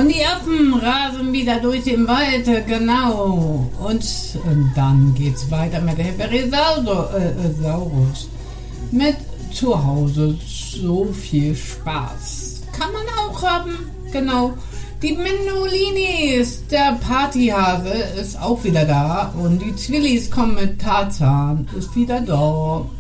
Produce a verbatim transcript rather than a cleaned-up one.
Und die Affen rasen wieder durch den Wald, genau. Und, und dann geht's weiter mit der Hyperisaurus. Mit zu Hause so viel Spaß. Kann man auch haben, genau. Die Mendolinis, der Partyhase, ist auch wieder da. Und die Zwillis kommen mit Tarzan, ist wieder da.